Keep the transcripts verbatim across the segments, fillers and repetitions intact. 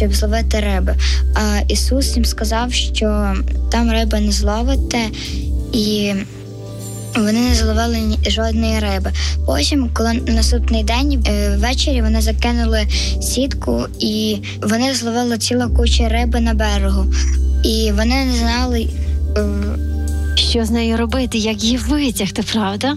щоб зловити риби. А Ісус їм сказав, що там риби не зловите, і вони не зловили жодної риби. Потім, коли наступний день, ввечері вони закинули сітку, і вони зловили цілу кучу риби на берегу. І вони не знали, що з нею робити, як її витягти, правда?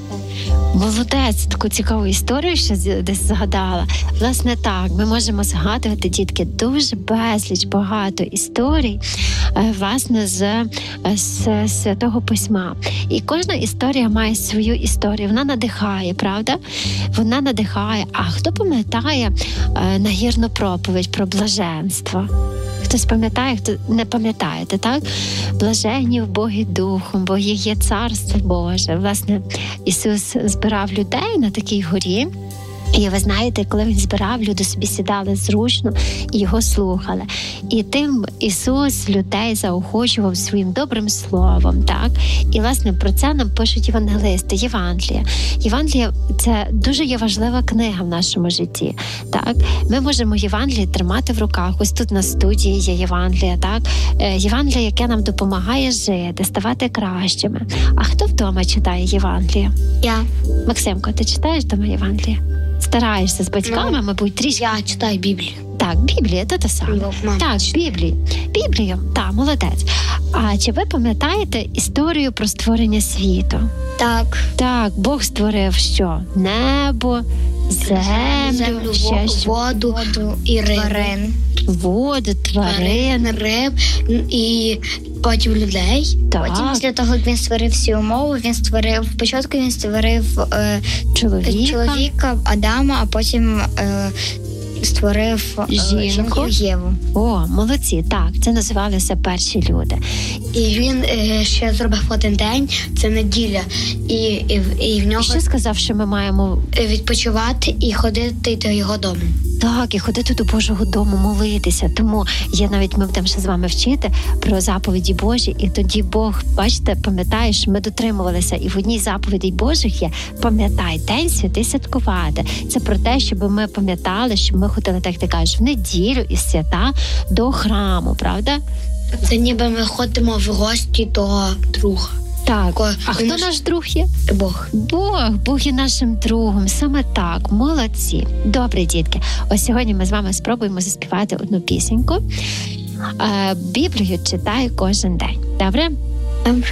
Молодець, таку цікаву історію, що десь згадала. Власне, так, ми можемо згадувати, дітки, дуже безліч, багато історій, власне, з, з Святого Письма. І кожна історія має свою історію. Вона надихає, правда? Вона надихає. А хто пам'ятає нагірну проповідь про блаженство? Хтось пам'ятає, хто не пам'ятаєте, так? Блаженні в Богі Духом, бо їх є Царство Боже. Власне, Ісус збирав людей на такій горі. І ви знаєте, коли Він збирав, люди собі сідали зручно і Його слухали. І тим Ісус людей заохочував своїм добрим словом, так? І, власне, про це нам пишуть євангелисти, Євангелія. Євангелія – це дуже є важлива книга в нашому житті, так? Ми можемо Євангеліє тримати в руках. Ось тут на студії є Євангелія, так? Євангелія, яке нам допомагає жити, ставати кращими. А хто вдома читає Євангелія? Я. Максимко, ти читаєш вдома Євангелія? Стараєшся з батьками, ну, мабуть, трішки. Я читаю Біблію. Так, Біблія, то те саме. Мама. Так, Біблію. Біблію, так, молодець. А чи ви пам'ятаєте історію про створення світу? Так. Так, Бог створив що? Небо, землю, землю ще що? Воду, воду і тварин. Воду, тварин. Риб і потім людей. Так. Потім після того, як він створив всі умови, він створив, спочатку він створив е, чоловіка. чоловіка, Адама, а потім е, створив е, жінку Єву. О, молодці, так, це називалися перші люди. І він е, ще зробив один день, це неділя, і, і, і в нього... І ще сказав, що ми маємо відпочивати і ходити до його дому. Так, і ходити до Божого дому, молитися. Тому є навіть, ми будемо ще з вами вчити про заповіді Божі, і тоді Бог, бачите, пам'ятає, що ми дотримувалися. І в одній заповіді Божих є «Пам'ятай, день святий святкувати». Це про те, щоб ми пам'ятали, щоб ми ходили, так ти кажеш, в неділю із свята до храму, правда? Це ніби ми ходимо в гості до друга. Так, а хто наш... наш друг є? Бог. Бог, Бог є нашим другом, саме так, молодці. Добре, дітки, ось сьогодні ми з вами спробуємо заспівати одну пісеньку. Біблію читаю кожен день, добре? Добре.